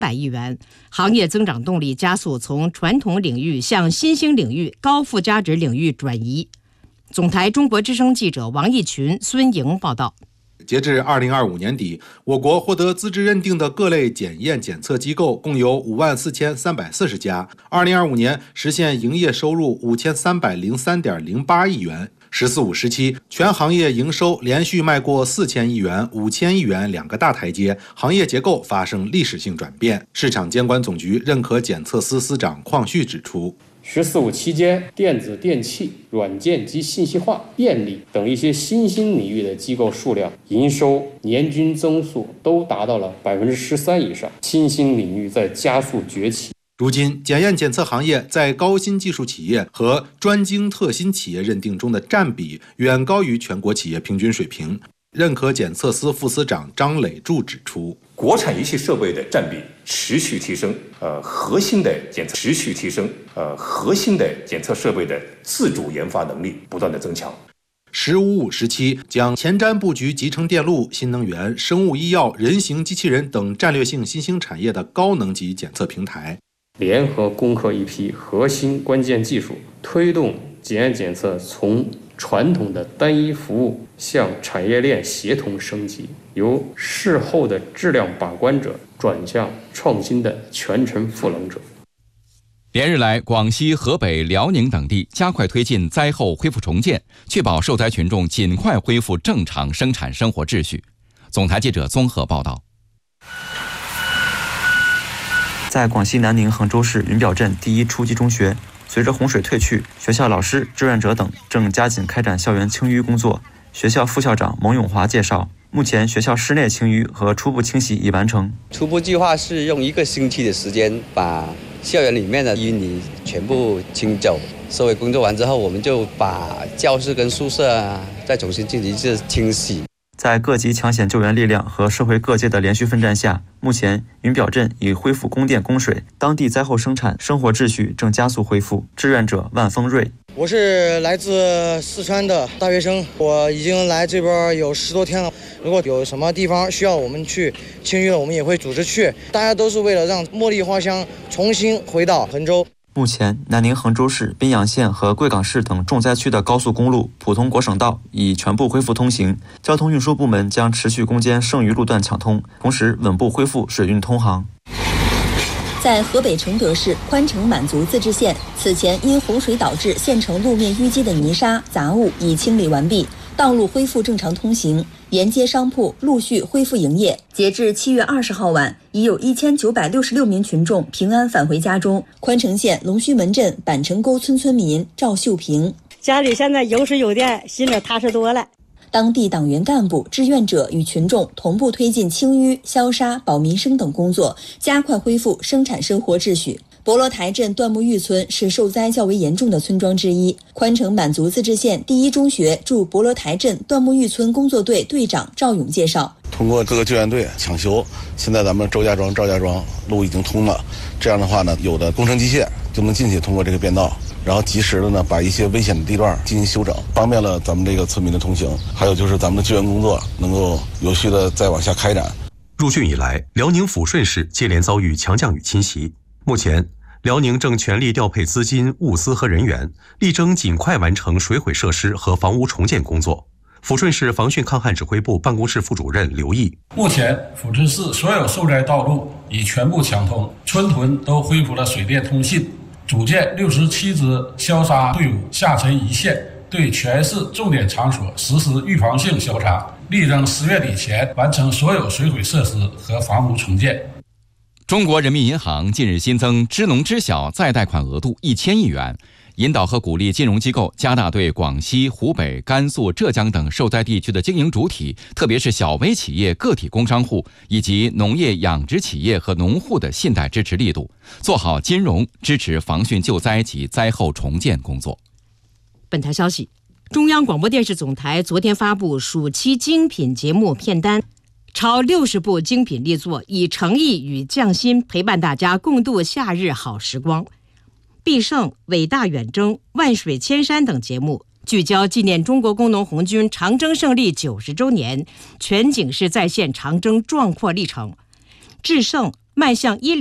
800亿元，行业增长动力加速从传统领域向新兴领域、高附加值领域转移。总台中国之声记者王义群、孙莹报道。 截至2025年底，我国获得资质认定的各类检验检测机构共有54340家，2025年实现营业收入5303.08亿元。“14-5”时期，全行业营收连续迈过4000亿元、5000亿元2个大台阶，行业结构发生历史性转变。市场监管总局认可检测司司长邝旭指出 ，“14-5”期间，电子电器、软件及信息化、电力等一些新兴领域的机构数量、营收年均增速都达到了13%以上，新兴领域在加速崛起。 如今，检验检测行业在高新技术企业和专精特新企业认定中的占比远高于全国企业平均水平。认可检测司副司长张磊柱指出， 国产仪器设备的占比持续提升，核心的检测持续提升，核心的检测设备的自主研发能力不断的增强。 “15-5”时期将前瞻布局集成电路、新能源、生物医药、人形机器人等战略性新兴产业的高能级检测平台， 联合攻克一批核心关键技术，推动检验检测从传统的单一服务向产业链协同升级，由事后的质量把关者转向创新的全程赋能者。 连日来，广西、河北、辽宁等地加快推进灾后恢复重建，确保受灾群众尽快恢复正常生产生活秩序。总台记者综合报道。 在广西南宁衡州市云表镇第一初级中学，随着洪水退去，学校老师、志愿者等正加紧开展校园清淤工作。学校副校长蒙永华介绍，目前学校室内清淤和初步清洗已完成。 初步计划是用1个星期的时间把校园里面的淤泥全部清走。收尾工作完之后，我们就把教室跟宿舍再重新进行一次清洗。 在各级抢险救援力量和社会各界的连续奋战下，目前云表镇已恢复供电供水，当地灾后生产生活秩序正加速恢复。志愿者万峰瑞， 我是来自四川的大学生，我已经来这边有10多天了。如果有什么地方需要我们去清淤，我们也会组织去。大家都是为了让茉莉花香重新回到衡州。 目前，南宁衡州市、宾阳县和贵港市等重灾区的高速公路、普通国省道已全部恢复通行，交通运输部门将持续攻坚剩余路段抢通，同时稳步恢复水运通航。 在河北承德市宽城满族自治县，此前因洪水导致县城路面淤积的泥沙、杂物已清理完毕，道路恢复正常通行，沿街商铺陆续恢复营业。截至7月20号晚，已有1966名群众平安返回家中。宽城县龙须门镇板城沟村村民赵秀平， 家里现在有水有电，心里踏实多了。 当地党员干部、志愿者与群众同步推进清淤、消杀、保民生等工作，加快恢复生产生活秩序。博罗台镇段木峪村是受灾较为严重的村庄之一。宽城满族自治县第一中学驻博罗台镇段木峪村工作队队长赵勇介绍， 通过各个救援队抢修，现在咱们赵家庄路已经通了。这样的话呢，有的工程机械就能进去，通过这个便道，然后及时的呢把一些危险的地段进行修整，方便了咱们这个村民的通行。还有就是咱们的救援工作能够有序的再往下开展。 入汛以来，辽宁抚顺市接连遭遇强降雨侵袭。目前，辽宁正全力调配资金、物资和人员，力争尽快完成水毁设施和房屋重建工作。抚顺市防汛抗旱指挥部办公室副主任刘毅， 目前抚顺市所有受灾道路已全部抢通，村屯都恢复了水电通信，组建67支消杀队伍下沉一线，对全市重点场所实施预防性消杀，力争10月底前完成所有水毁设施和房屋重建。 中国人民银行近日新增支农支小再贷款额度1000亿元，引导和鼓励金融机构加大对广西、湖北、甘肃、浙江等受灾地区的经营主体，特别是小微企业、个体工商户以及农业养殖企业和农户的信贷支持力度，做好金融支持防汛救灾及灾后重建工作。 本台消息，中央广播电视总台昨天发布暑期精品节目片单，超60部精品力作，以诚意与匠心陪伴大家共度夏日好时光。必胜、伟大远征、万水千山等节目聚焦纪念中国工农红军长征胜利90周年，全景式再现长征壮阔历程。智胜、 迈向